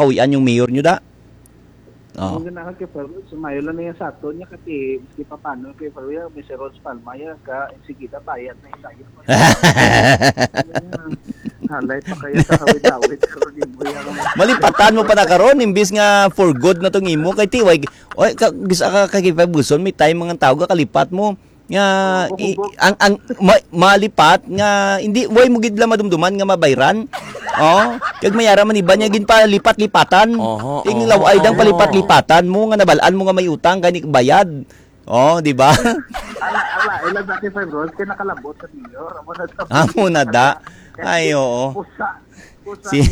makawian yung mayor nyo da. Kung ganahan kay Pero, sumayo lang na yan sa ato niya kasi maski pa paano kay Pero, may si Rose Palma yan ka, sige bayad na isayo. Halay pa kaya sa hawit-hawit karon din mo yan. Malipatan mo pa na karon imbis nga for good na tong imo kay tiway. Oy, bisa ka kay Buson, may time mga tao ka kalipat mo nga malipat nga hindi way mo gid la madumduman nga mabayran. Oh, kag mayara man iba niya gin pa lipat-lipatan. Ting laway dang palipat-lipatan mo nga nabalaan mo nga may utang kani bayad. Oh, di ba? Ala, ilang dati 5 rolls kay nakalabot sa mayor. Amo na da. Ay, oo. Si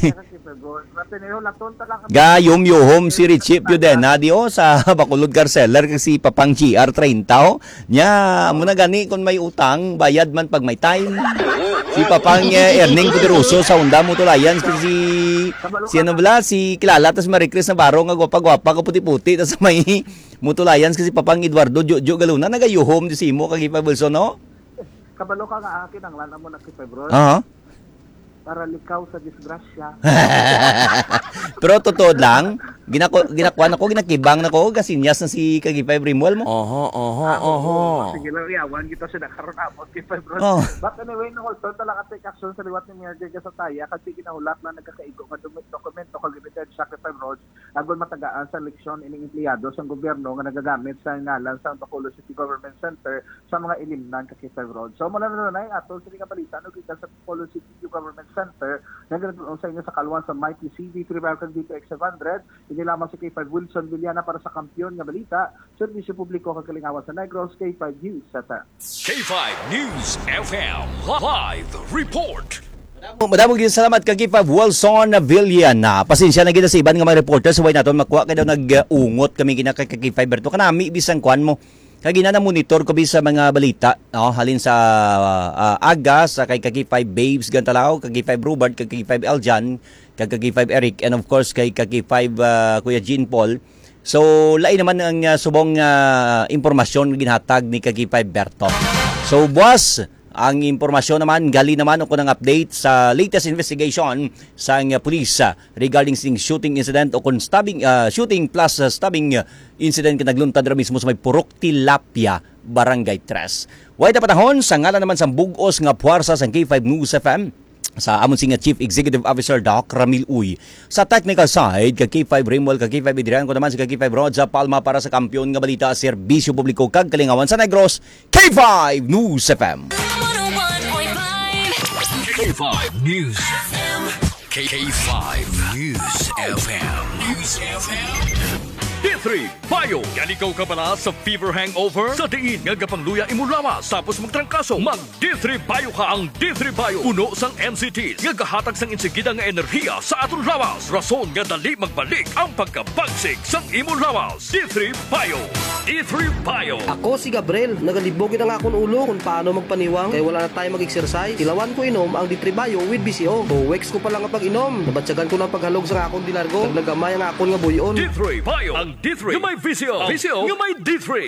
Gayom Yohom si Richie Piudena dio sa Bacolod Carceller kasi Papang GR30 nya muna gani kung may utang bayad man pag may time. Si Papang Erning Puderoso sa Unda Mutulayan si ano bala si kilala tas Marie Chris Navarro nga gwapa-gwapa ka puti-puti tas may Mutulayan kasi Papang Eduardo Jojo Galuna nagayuhom di simo kag Wilson no. Kabalo ka nga akin ang lana mo na kay February. Para likaw sa disgrasya. Pero totoo lang, ginakuan ako, ginakibang nako kasi nias na si Kagipay Brimwell mo. Sige lang, yawan kita siya nakaroon amot kay February. But anyway, no, hold on talaga take action sa liwat ni Mayor Jega sa taya kasi kinahulak na nagkakaigo nga dokumento kagimited sa Kagipay Roads agon matagaan sa eleksyon ining empleyado sa gobyerno nga nagagamit sa ngalan sa Bacolod City Government Center sa mga ilimnan Kagipay Roads. So mula na atol sa nga balita no kita sa Bacolod City Government Center nagdadulong sa inyo sa kalwan sa Mighty CV3 Balkan DPX700 hindi lamang si K5 Wilson Villana para sa kampiyon nga balita serbisyo publiko kagalingawan sa Negros K5 News Sata K5 News FM Live Report. Madamog din salamat kay K5 Wilson Villana. Pasensya na kita sa iban nga mga reporters way naton makuha kay daw nag-ungot kami kay K5 Berto kanami bisan kwan mo kay gina monitor ko bisa mga balita halin sa aga sa kay K5 Babes Gantalaw kay K5 Robert kay K5 Eljan kay K5 Eric and of course kay K5 Kuya Jean Paul. So lain naman ang subong impormasyon ginhatag ni K5 Berto. So boss, ang impormasyon naman, gali naman ako ng update sa latest investigation sa police regarding shooting incident o kung shooting plus stabbing incident na nagluntad na mismo sa may Purok Tilapia, Barangay 3. Way na patahon, sa ngalan naman sa bugos nga puwersa sa K5 News FM, sa amon singa Chief Executive Officer Doc Ramil Uy. Sa technical side, kay K5 Rimwell, kay K5 Adrian ko naman si K5 Rodza Palma para sa kampiyon nga balita, serbisyo publiko kag kalingawan sa Negros, K5 News FM. K5 News FM. K5 News FM. News FM. D3 Bio. Yan ikaw ka pala sa fever hangover? Sa diin nga gapangluya imulawas tapos magtrangkaso. Mag D3 Bio ka ang D3 Bio. Puno sang NCTs nga kahatag sang insigida nga enerhiya sa aton lawas. Rason nga dali magbalik ang pagkabagsik sang imulawas. D3 Bio. D3 Bio. Ako si Gabriel. Nagalibogin ang akong ulo kung paano magpaniwang. Kaya wala na tayo mag-exercise. Tilawan ko inom ang D3 Bio with BCO. 2 weeks ko pa lang ang pag-inom. Nabatsagan ko ng paghalog sa akong dilargo. Naglagamay ang akong nga buyon. D3 Bio. Ang D3 nga may VCO. VCO nga may D3.